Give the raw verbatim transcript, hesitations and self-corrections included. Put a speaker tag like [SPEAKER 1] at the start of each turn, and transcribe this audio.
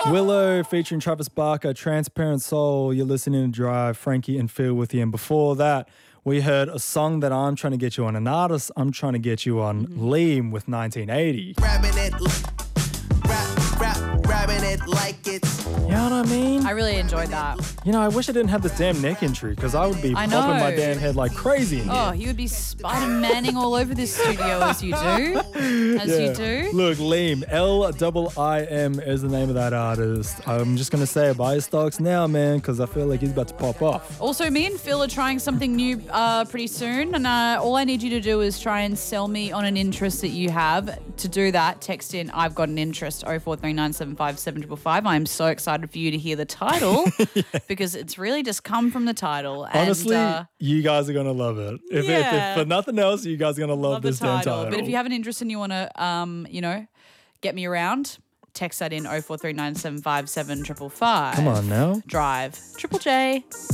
[SPEAKER 1] Willow featuring Travis Barker, Transparent Soul. You're listening to Drive, Frankie and Phil with you. And before that, we heard a song that I'm trying to get you on, an artist I'm trying to get you on, mm-hmm. Liam with nineteen eighty.
[SPEAKER 2] Grabbing it, rap, rap, grabbing it like it's.
[SPEAKER 1] You know what I mean?
[SPEAKER 3] I really enjoyed that.
[SPEAKER 1] You know, I wish I didn't have this damn neck injury because I would be
[SPEAKER 3] I
[SPEAKER 1] popping
[SPEAKER 3] know.
[SPEAKER 1] my damn head like crazy in
[SPEAKER 3] Oh,
[SPEAKER 1] here.
[SPEAKER 3] you would be Spider-Manning all over this studio as you do. As
[SPEAKER 1] Yeah.
[SPEAKER 3] you do.
[SPEAKER 1] Look, Liam, L I I M is the name of that artist. I'm just going to say buy his stocks now, man, because I feel like he's about to pop off.
[SPEAKER 3] Also, me and Phil are trying something new uh, pretty soon, and uh, all I need you to do is try and sell me on an interest that you have. To do that, text in I've got an interest oh four three nine seven five seven five five. I'm so excited for you to hear the title yeah. because it's really just come from the title.
[SPEAKER 1] Honestly,
[SPEAKER 3] and, uh,
[SPEAKER 1] you guys are going to love it. If,
[SPEAKER 3] yeah.
[SPEAKER 1] if, if for nothing else, you guys are going to love,
[SPEAKER 3] love
[SPEAKER 1] this
[SPEAKER 3] the
[SPEAKER 1] damn
[SPEAKER 3] title.
[SPEAKER 1] title.
[SPEAKER 3] But if you have an interest and you want to, um, you know, get me around, text that in oh four three nine seven five seven five five.
[SPEAKER 1] Come on now.
[SPEAKER 3] Drive. Triple J.